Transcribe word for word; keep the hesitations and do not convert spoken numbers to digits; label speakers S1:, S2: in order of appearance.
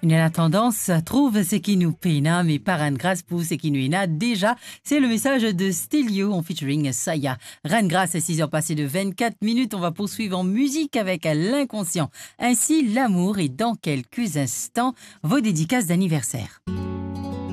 S1: La tendance trouve ce qui nous peina, mais par un grâce pour ce qui nous a déjà. C'est le message de Still You en featuring Saya. Reine grâce à six heures passées de vingt-quatre minutes. On va poursuivre en musique avec l'inconscient. Ainsi, l'amour et dans quelques instants, vos dédicaces d'anniversaire.